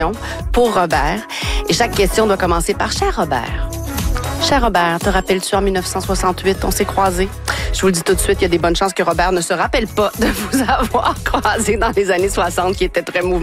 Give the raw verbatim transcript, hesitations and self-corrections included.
pour Robert. Et chaque question doit commencer par « Cher Robert ». Cher Robert, te rappelles-tu en dix-neuf cent soixante-huit, on s'est croisés? Je vous le dis tout de suite, il y a des bonnes chances que Robert ne se rappelle pas de vous avoir croisé dans les années soixante, qui étaient très mouvementés.